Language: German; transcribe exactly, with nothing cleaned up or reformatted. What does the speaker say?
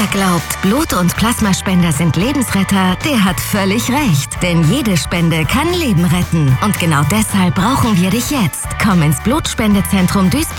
Wer glaubt, Blut- und Plasmaspender sind Lebensretter, der hat völlig recht. Denn jede Spende kann Leben retten. Und genau deshalb brauchen wir dich jetzt. Komm ins Blutspendezentrum Duisburg